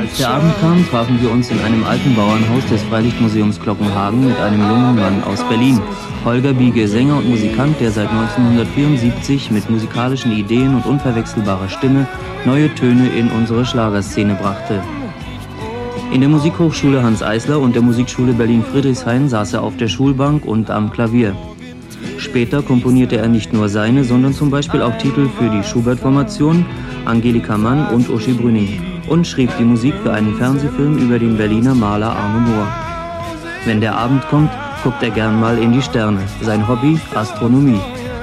Als der Abend kam, trafen wir uns in einem alten Bauernhaus des Freilichtmuseums Glockenhagen mit einem jungen Mann aus Berlin. Holger Biege, Sänger und Musikant, der seit 1974 mit musikalischen Ideen und unverwechselbarer Stimme neue Töne in unsere Schlagerszene brachte. In der Musikhochschule Hanns Eisler und der Musikschule Berlin-Friedrichshain saß er auf der Schulbank und am Klavier. Später komponierte er nicht nur seine, sondern zum Beispiel auch Titel für die Schubert-Formation, Angelika Mann und Uschi Brüning und schrieb die Musik für einen Fernsehfilm über den Berliner Maler Arno Mohr. Wenn der Abend kommt, guckt er gern mal in die Sterne. Sein Hobby, Astronomie.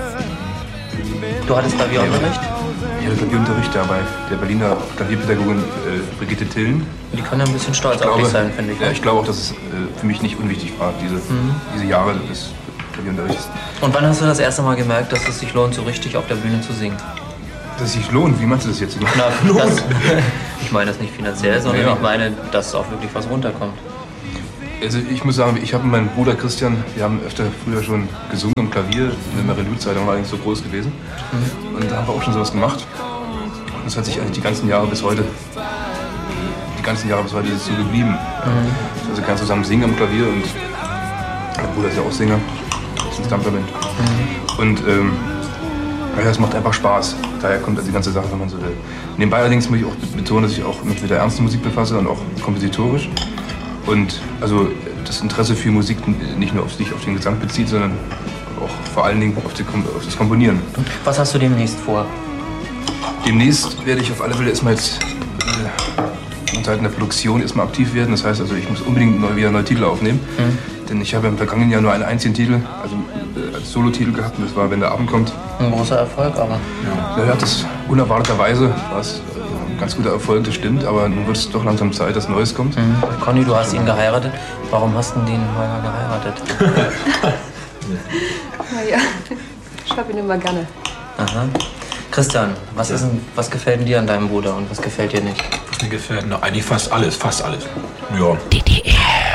Du hattest Klavierunterricht? Ich hatte Klavierunterricht bei der Berliner Klavierpädagogin Brigitte Tillen. Die kann ja ein bisschen stolz auf dich sein, finde ich. Ja, ich glaube auch, dass es für mich nicht unwichtig war, diese Jahre des Klavierunterrichts. Und wann hast du das erste Mal gemerkt, dass es sich lohnt, so richtig auf der Bühne zu singen? Dass es sich lohnt? Wie meinst du das jetzt? Ich meine das nicht finanziell, sondern ich meine, dass auch wirklich was runterkommt. Also ich muss sagen, ich habe mit meinem Bruder Christian, wir haben öfter früher schon gesungen am Klavier. In der Marilou-Zeit war eigentlich so groß gewesen. Und da haben wir auch schon sowas gemacht. Und das hat sich eigentlich die ganzen Jahre bis heute ist es so geblieben. Also kann zusammen singen am Klavier und mein Bruder ist ja auch Sänger. Das ist ein Stammtalent. Und ja, es macht einfach Spaß. Daher kommt die ganze Sache, wenn man so will. Nebenbei allerdings muss ich auch betonen, dass ich auch mich mit der ernsten Musik befasse und auch kompositorisch. Und also das Interesse für Musik nicht nur auf den Gesang bezieht, sondern auch vor allen Dingen auf das Komponieren. Was hast du demnächst vor? Demnächst werde ich auf alle Fälle erstmal jetzt von Seiten der Produktion erstmal aktiv werden. Das heißt also, ich muss unbedingt wieder neue Titel aufnehmen. Denn ich habe im vergangenen Jahr nur einen einzigen Titel, also als Solo-Titel gehabt, und das war Wenn der Abend kommt. Ein großer Erfolg, aber. Ja, das unerwarteterweise war es ein ganz guter Erfolg, das stimmt, aber nun wird es doch langsam Zeit, dass Neues kommt. Conny, du hast ihn geheiratet. Warum hast du den Holger geheiratet? Naja, ich habe ihn immer gerne. Aha. Christian, was gefällt denn dir an deinem Bruder und was gefällt dir nicht? Was mir gefällt? Na, eigentlich fast alles, Ja. DDR.